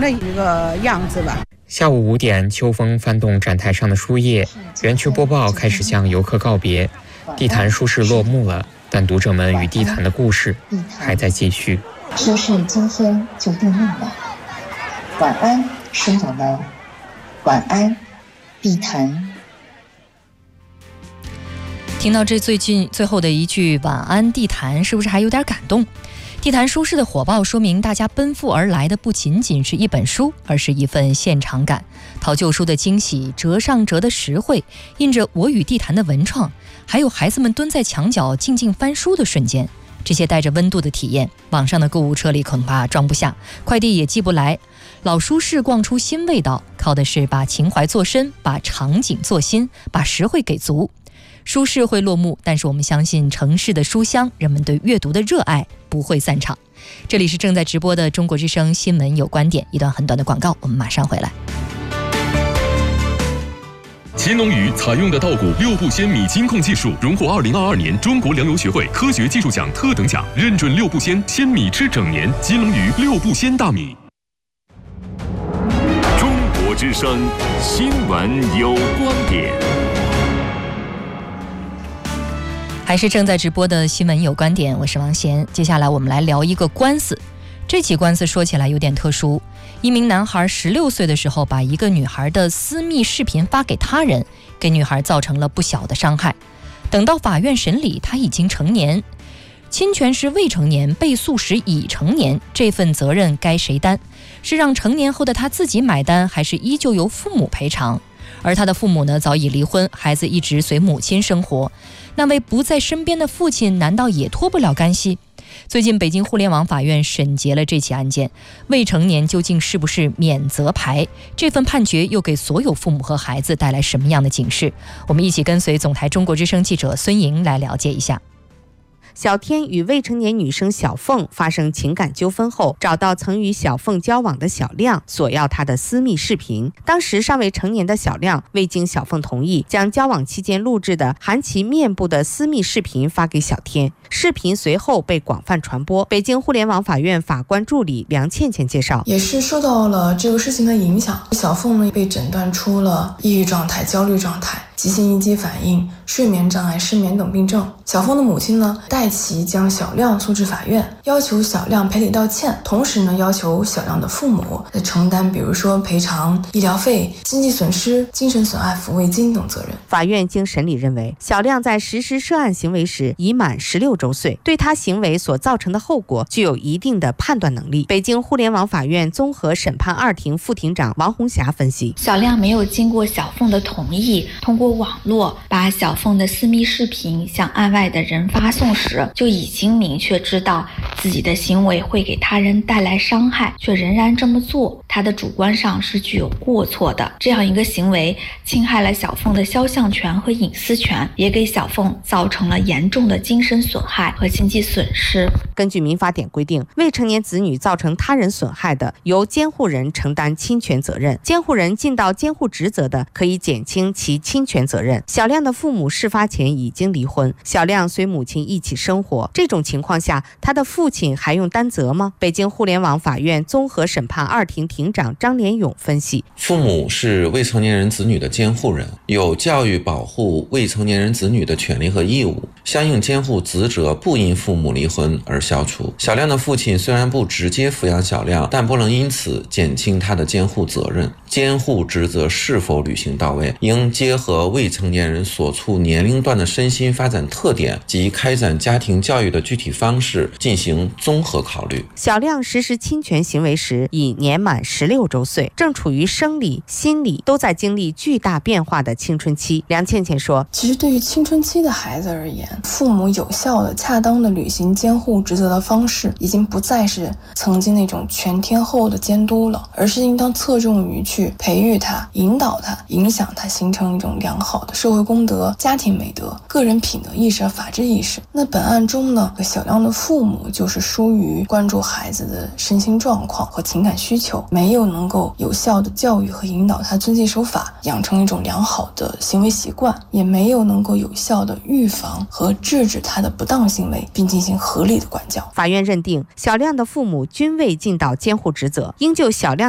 的一个样子吧。 下午5点，秋风翻动展台上的书页，园区播报开始向游客告别，地坛书市落幕了，但读者们与地坛的故事还在继续。 书市今天就定论了。晚安，生长们，晚安，地坛。 听到这最后的一句晚安地坛，是不是还有点感动？地坛书市的火爆说明大家奔赴而来的不仅仅是一本书，而是一份现场感。淘旧书的惊喜，折上折的实惠，印着我与地坛的文创，还有孩子们蹲在墙角静静翻书的瞬间，这些带着温度的体验，网上的购物车里恐怕装不下，快递也寄不来。老书市逛出新味道，靠的是把情怀做深，把场景做新，把实惠给足。书市会落幕，但是我们相信城市的书香，人们对阅读的热爱不会散场。这里是正在直播的中国之声新闻有观点，一段很短的广告，我们马上回来。 乾隆鱼采用的稻谷6步鲜米金控技术，荣获2022年中国粮油学会科学技术奖特等奖，认准6步鲜米吃整年。乾隆鱼6步鲜大米。中国之声新闻有观点。 还是正在直播的新闻有观点，我是王贤。接下来我们来聊一个官司。这起官司说起来有点特殊，一名男孩16岁的时候把一个女孩的私密视频发给他人，给女孩造成了不小的伤害。等到法院审理，他已经成年，侵权时未成年，被诉时已成年，这份责任该谁担？是让成年后的他自己买单，还是依旧由父母赔偿？而他的父母呢，早已离婚，孩子一直随母亲生活。那位不在身边的父亲难道也脱不了干系？最近北京互联网法院审结了这起案件，未成年究竟是不是免责牌？这份判决又给所有父母和孩子带来什么样的警示？我们一起跟随总台中国之声记者孙莹来了解一下。 小天与未成年女生小凤发生情感纠纷后，找到曾与小凤交往的小亮，索要她的私密视频。当时尚未成年的小亮未经小凤同意，将交往期间录制的含其面部的私密视频发给小天，视频随后被广泛传播。北京互联网法院法官助理梁倩倩介绍， 也是受到了这个事情的影响，小凤呢被诊断出了抑郁状态、焦虑状态、急性应激反应、睡眠障碍、失眠等病症。小凤的母亲呢代其将小亮诉至法院，要求小亮赔礼道歉，同时呢要求小亮的父母承担比如说赔偿医疗费、经济损失、精神损害抚慰金等责任。 法院经审理认为，小亮在实施涉案行为时已满16周岁，对他行为所造成的后果具有一定的判断能力。北京互联网法院综合审判2庭副庭长王红霞分析， 小亮没有经过小凤的同意，通过网络把小凤的私密视频向案外的人发送时，就已经明确知道自己的行为会给他人带来伤害，却仍然这么做，他的主观上是具有过错的。这样一个行为侵害了小凤的肖像权和隐私权，也给小凤造成了严重的精神损害和经济损失。 根据民法典规定，未成年子女造成他人损害的，由监护人承担侵权责任，监护人尽到监护职责的，可以减轻其侵权责任。小亮的父母事发前已经离婚，小亮随母亲一起生活，这种情况下，他的父亲还用担责吗？北京互联网法院综合审判2庭庭长张连勇分析， 父母是未成年人子女的监护人，有教育保护未成年人子女的权利和义务，相应监护职责不因父母离婚而消除。小亮的父亲虽然不直接抚养小亮，但不能因此减轻他的监护责任。监护职责是否履行到位，应结合未成年人所处年龄段的身心发展特点及开展家庭教育的具体方式进行综合考虑。 小亮实施侵权行为时已年满16周岁，正处于生理、心理都在经历巨大变化的青春期。梁倩倩说， 其实对于青春期的孩子而言，父母有效的、恰当的履行监护职责的方式已经不再是曾经那种全天候的监督了，而是应当侧重于去培育他、引导他、影响他，形成一种良好的社会公德、家庭美德、个人品德意识和法治意识。那本案中呢，小亮的父母就是疏于关注孩子的身心状况和情感需求，没有能够有效的教育和引导他遵纪守法，养成一种良好的行为习惯，也没有能够有效的预防和制止他的不当行为，并进行合理的管教。 法院认定，小亮的父母均未尽到监护职责，应就小亮